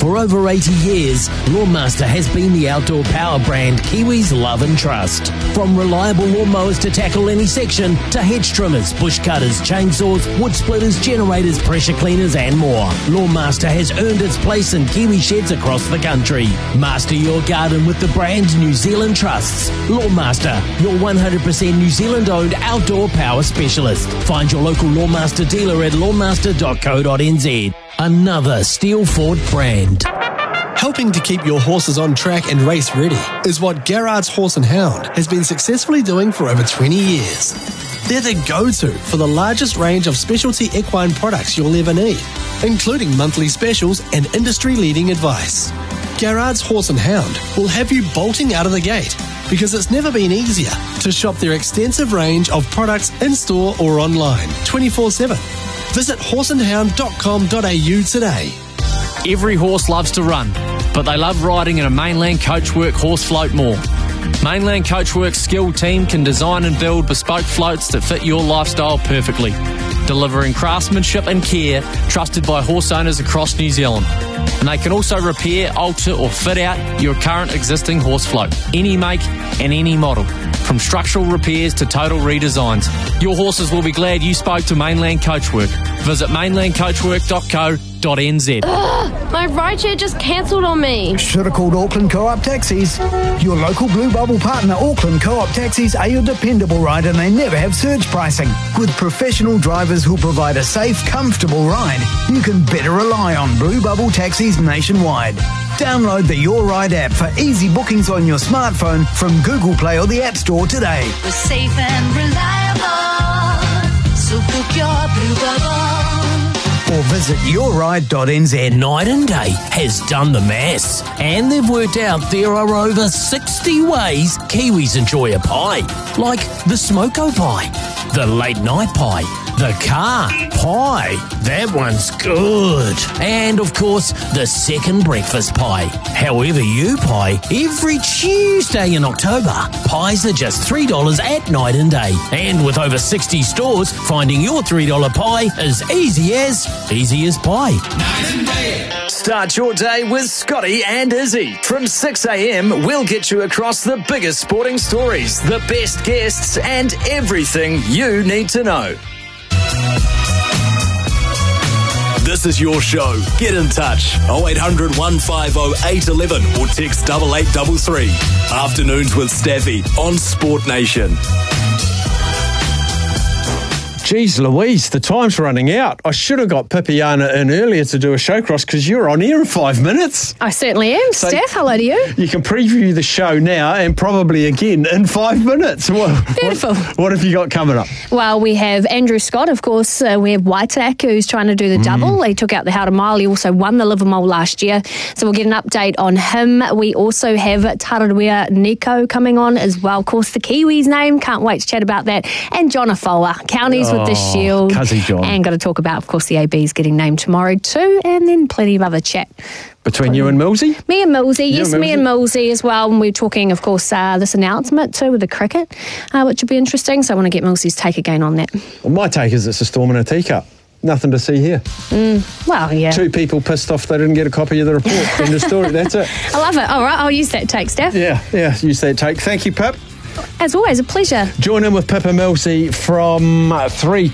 For over 80 years, Lawnmaster has been the outdoor power brand Kiwis love and trust. From reliable lawnmowers to tackle any section, to hedge trimmers, bush cutters, chainsaws, wood splitters, generators, pressure cleaners and more, Lawnmaster has earned its place in Kiwi sheds across the country. Master your garden with the brand New Zealand trusts. Lawnmaster, your 100% New Zealand-owned outdoor power specialist. Find your local Lawnmaster dealer at lawnmaster.co.nz. Another Steel Ford brand. Helping to keep your horses on track and race ready is what Garrard's Horse and Hound has been successfully doing for over 20 years. They're the go-to for the largest range of specialty equine products you'll ever need, including monthly specials and industry-leading advice. Garrard's Horse and Hound will have you bolting out of the gate because it's never been easier to shop their extensive range of products in-store or online 24/7. Visit horseandhound.com.au today. Every horse loves to run, but they love riding in a Mainland Coachwork horse float more. Mainland Coachwork's skilled team can design and build bespoke floats that fit your lifestyle perfectly, delivering craftsmanship and care trusted by horse owners across New Zealand. And they can also repair, alter or fit out your current existing horse float, any make and any model, from structural repairs to total redesigns. Your horses will be glad you spoke to Mainland Coachwork. Visit mainlandcoachwork.co.nz. My rideshare just cancelled on me. Should have called Auckland Co-op Taxis. Your local Blue Bubble partner, Auckland Co-op Taxis, are your dependable ride and they never have surge pricing. With professional drivers who'll provide a safe, comfortable ride, you can better rely on Blue Bubble Taxis nationwide. Download the Your Ride app for easy bookings on your smartphone from Google Play or the App Store today. We're safe and reliable, so book your Blue Bubble. Or visit yourride.nz. Night and Day has done the maths, and they've worked out there are over 60 ways Kiwis enjoy a pie, like the smoko pie, the late night pie, the car pie, that one's good, and of course the second breakfast pie. However you pie, every Tuesday in October, pies are just $3 at Night and Day, and with over 60 stores, finding your $3 pie is easy as pie. Night and Day. Start your day with Scotty and Izzy. From 6 a.m, we'll get you across the biggest sporting stories, the best guests, and everything you need to know. This is your show. Get in touch. 0800 150 811 or text 8833. Afternoons with Staffy on Sport Nation. Geez Louise, the time's running out. I should have got Pipiana in earlier to do a showcross because you're on air in 5 minutes. I certainly am. So Steph, hello to you. You can preview the show now and probably again in 5 minutes. Beautiful. What have you got coming up? Well, we have Andrew Scott, of course. We have Waitak, who's trying to do the double. He took out the Howder Mile. He also won the Livermore last year. So we'll get an update on him. We also have Tararuia Nico coming on as well. Of course, the Kiwis name. Can't wait to chat about that. And John Afoa, Counties with the Shield. Cuzzy John. And got to talk about, of course, the ABs getting named tomorrow too. And then plenty of other chat. Between you and Millsy? Me and Millsy, yes, and me and Millsy as well. And we're talking, of course, this announcement too with the cricket, which will be interesting. So I want to get Millsy's take again on that. Well, my take is it's a storm in a teacup. Nothing to see here. Well, yeah. 2 people pissed off they didn't get a copy of the report. End of story. That's it. I love it. All right, I'll use that take, Steph. Yeah, use that take. Thank you, Pip. As always, a pleasure. Join in with Pip and Millsy from 3